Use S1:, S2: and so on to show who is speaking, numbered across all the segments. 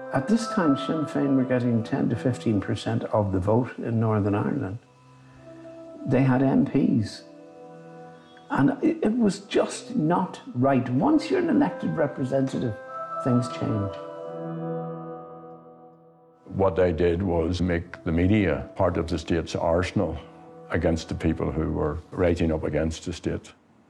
S1: At this time, Sinn Féin were getting 10 to 15% of the vote in Northern Ireland. They had MPs. And it was just not right. Once you're an elected representative, things change.
S2: What they did was make the media part of the state's arsenal against the people who were rising up against the state.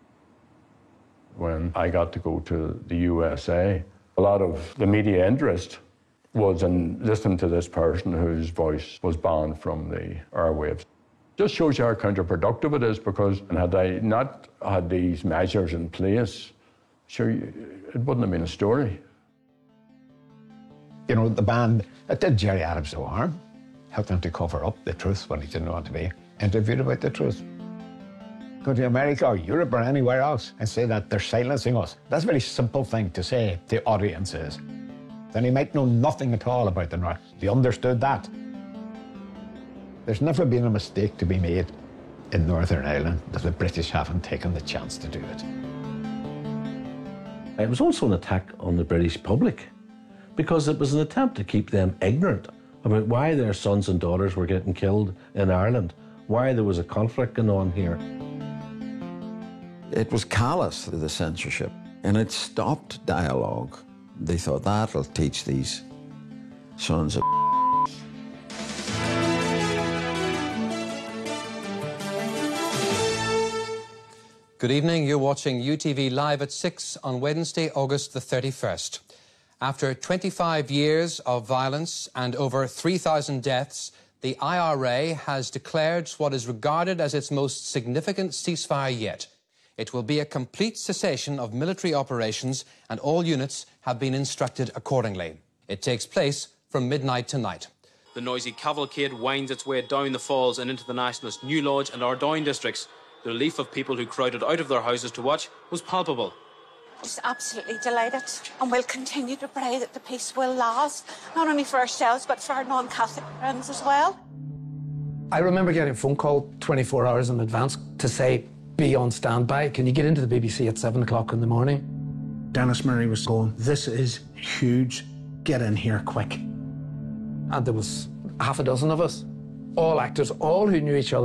S2: When I got to go to the USA, a lot of the media interest was in listening to this person whose voice was banned from the airwaves. Just shows you how counterproductive it is, because had I not had these measures in place, sure, it wouldn't have been a story.
S3: You know, the ban, it did Gerry Adams no harm. Helped him to cover up the truth when he didn't want to be interviewed about the truth. Go to America or Europe or anywhere else and say that they're silencing us. That's a very simple thing to say to audiences. Then he might know nothing at all about the North. He understood that. There's never been a mistake to be made in Northern Ireland that the British haven't taken the chance to do it.
S4: It was also an attack on the British public, because it was an attempt to keep them ignorant about why their sons and daughters were getting killed in Ireland, why there was a conflict going on here.
S5: It was callous, the censorship, and it stopped dialogue. They thought that'll teach these sons of
S6: Good evening. You're watching UTV Live at 6 on Wednesday, August the 31st. After 25 years of violence and over 3,000 deaths, the IRA has declared what is regarded as its most significant ceasefire yet. It will be a complete cessation of military operations, and all units have been instructed accordingly. It takes place from midnight tonight.
S7: The noisy cavalcade winds its way down the falls and into the Nationalist New Lodge and Ardoyne districts. The relief of people who crowded out of their houses to watch was palpable.
S8: Just absolutely delighted, and we'll continue to pray that the peace will last, not only for ourselves but for our non-Catholic friends as well.
S9: I remember getting a phone call 24 hours in advance to say, be on standby. Can you get into the BBC at 7 o'clock in the morning?
S1: Dennis Murray was going, this is huge, get in here quick.
S9: And there was half a dozen of us, all actors, all who knew each other.